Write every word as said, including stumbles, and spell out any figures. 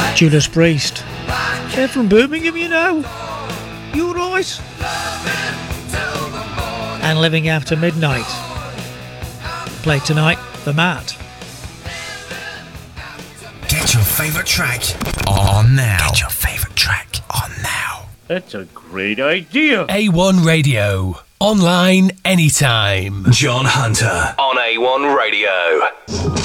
Judas Priest. They're from Birmingham, you know. You right? And Living After Midnight. Played tonight for Matt. Get your favourite track on now. Get your favourite track on now. That's a great idea. A one Radio. Online anytime. John Hunter on A one Radio.